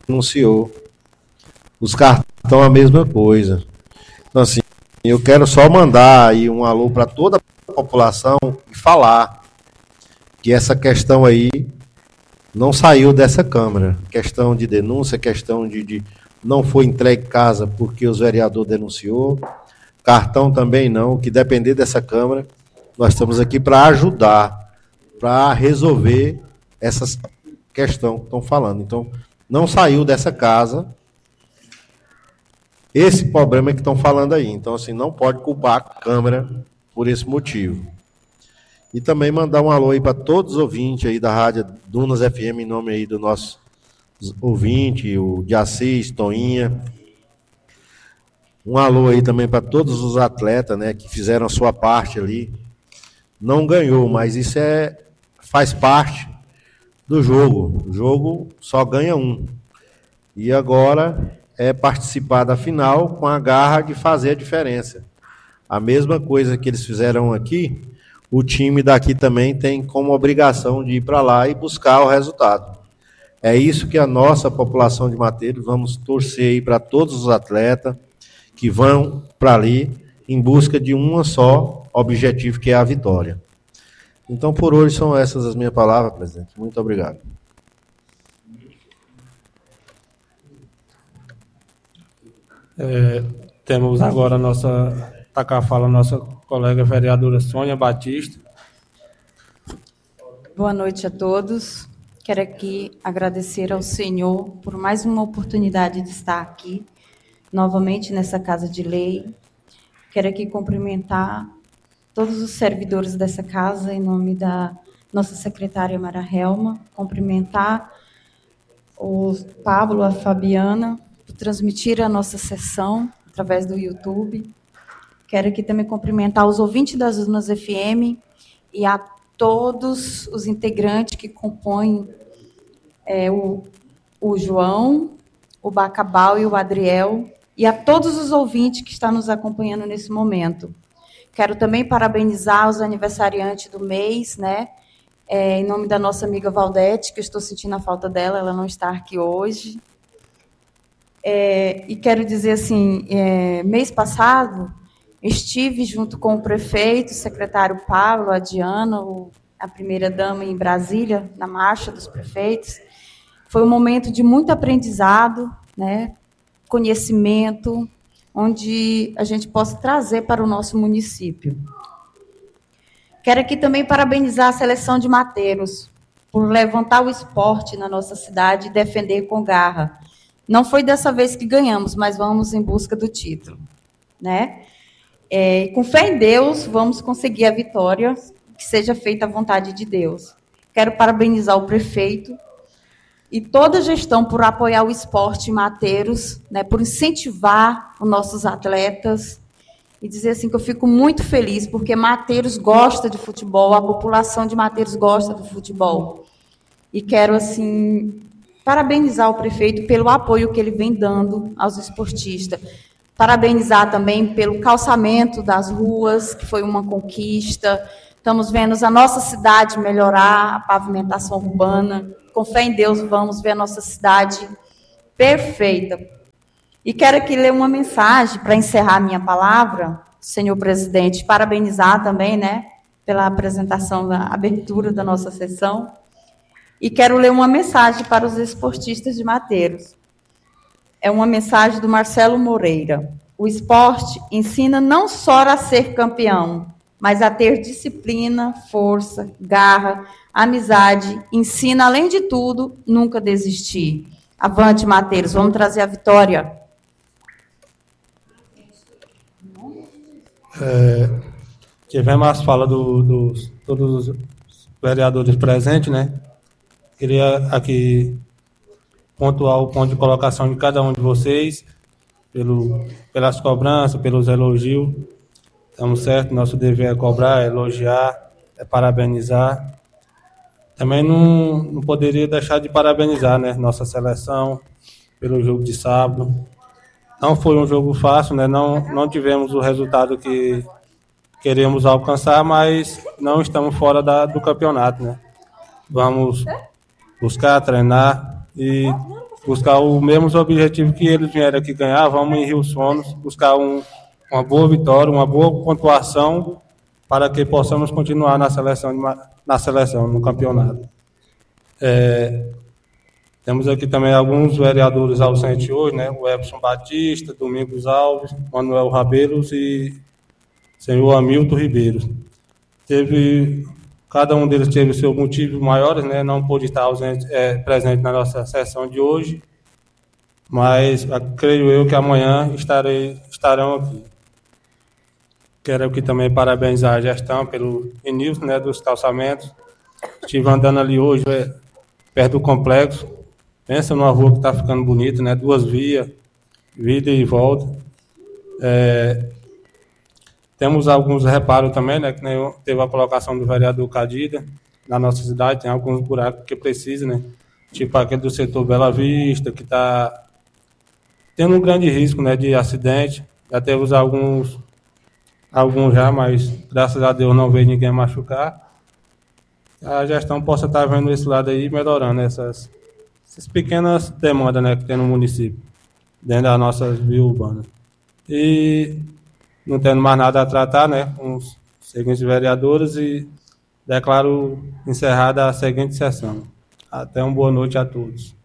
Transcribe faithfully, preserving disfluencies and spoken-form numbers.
denunciou. Os cartões a mesma coisa. Então, assim, eu quero só mandar aí um alô para toda a população e falar que essa questão aí não saiu dessa Câmara. Questão de denúncia, questão de, de não foi entregue casa porque os vereadores denunciou. Cartão também não. O que depender dessa Câmara, nós estamos aqui para ajudar, para resolver essas questões que estão falando. Então, não saiu dessa casa esse problema que estão falando aí. Então, assim, não pode culpar a Câmara por esse motivo. E também mandar um alô aí para todos os ouvintes aí da Rádio Dunas F M, em nome aí do nosso ouvinte, o de Assis, Toinha. Um alô aí também para todos os atletas, né, que fizeram a sua parte ali. Não ganhou, mas isso é, faz parte do jogo. O jogo só ganha um. E agora é participar da final com a garra de fazer a diferença. A mesma coisa que eles fizeram aqui, o time daqui também tem como obrigação de ir para lá e buscar o resultado. É isso que a nossa população de Mateiros, vamos torcer aí para todos os atletas que vão para ali em busca de um só objetivo, que é a vitória. Então, por hoje, são essas as minhas palavras, presidente. Muito obrigado. É, temos agora a nossa, tacar a fala, a nossa colega vereadora Sônia Batista. Boa noite a todos. Quero aqui agradecer ao Senhor por mais uma oportunidade de estar aqui, novamente nessa Casa de Lei. Quero aqui cumprimentar todos os servidores dessa casa, em nome da nossa secretária Mara Helma, cumprimentar o Pablo, a Fabiana, por transmitir a nossa sessão através do YouTube. Quero aqui também cumprimentar os ouvintes das Dunas F M e a todos os integrantes que compõem é, o, o João, o Bacabal e o Adriel, e a todos os ouvintes que estão nos acompanhando nesse momento. Quero também parabenizar os aniversariantes do mês, né? É, em nome da nossa amiga Valdete, que eu estou sentindo a falta dela, ela não está aqui hoje. É, e quero dizer assim, é, mês passado, estive junto com o prefeito, o secretário Pablo, a Diana, o, a primeira-dama em Brasília, na Marcha dos Prefeitos. Foi um momento de muito aprendizado, né, conhecimento, onde a gente possa trazer para o nosso município. Quero aqui também parabenizar a seleção de Mateiros por levantar o esporte na nossa cidade e defender com garra. Não foi dessa vez que ganhamos, mas vamos em busca do título, né? É, com fé em Deus, vamos conseguir a vitória, que seja feita a vontade de Deus. Quero parabenizar o prefeito e toda a gestão por apoiar o esporte em Mateiros, né, por incentivar os nossos atletas, e dizer assim que eu fico muito feliz, porque Mateiros gosta de futebol, a população de Mateiros gosta do futebol. E quero, assim, parabenizar o prefeito pelo apoio que ele vem dando aos esportistas. Parabenizar também pelo calçamento das ruas, que foi uma conquista. Estamos vendo a nossa cidade melhorar, a pavimentação urbana. Com fé em Deus, vamos ver a nossa cidade perfeita. E quero aqui ler uma mensagem para encerrar a minha palavra, senhor presidente, parabenizar também, né, pela apresentação, da abertura da nossa sessão. E quero ler uma mensagem para os esportistas de Mateiros. É uma mensagem do Marcelo Moreira. O esporte ensina não só a ser campeão, mas a ter disciplina, força, garra, amizade. Ensina, além de tudo, nunca desistir. Avante, Mateiros, vamos trazer a vitória. É, tivemos as falas do, dos todos os vereadores presentes, né? Queria aqui pontuar o ponto de colocação de cada um de vocês, pelo, pelas cobranças, pelos elogios. Estamos certos, nosso dever é cobrar, é elogiar, é parabenizar. Também não, não poderia deixar de parabenizar, né, nossa seleção pelo jogo de sábado. Não foi um jogo fácil, né? Não, não tivemos o resultado que queremos alcançar, mas não estamos fora da, do campeonato, né? Vamos buscar, treinar e buscar os mesmos objetivos que eles vieram aqui ganhar. Vamos em Rio Sonos buscar um, uma boa vitória, uma boa pontuação, para que possamos continuar na seleção, na seleção no campeonato. É, temos aqui também alguns vereadores ausentes hoje, né? O Epson Batista, Domingos Alves, Manuel Rabeiros e senhor Hamilton Ribeiro. Teve, cada um deles teve seus motivos maiores, né? Não pôde estar ausente, é, presente na nossa sessão de hoje, mas creio eu que amanhã estarei, estarão aqui. Quero aqui também parabenizar a gestão pelo início, né, dos calçamentos. Estive andando ali hoje, é, perto do complexo. Pensa numa rua que está ficando bonita, né? Duas vias, vida e volta. É, temos alguns reparos também, né? Que nem teve a colocação do vereador Cadida na nossa cidade, tem alguns buracos que precisa, né? Tipo aquele do setor Bela Vista, que está tendo um grande risco, né, de acidente. Já temos alguns, alguns já, mas graças a Deus não veio ninguém machucar. A gestão possa estar vendo esse lado aí, melhorando essas, essas pequenas demandas, né, que tem no município, dentro das nossas vias urbanas. E não tendo mais nada a tratar, né, com os seguintes vereadores, e declaro encerrada a seguinte sessão. Até uma boa noite a todos.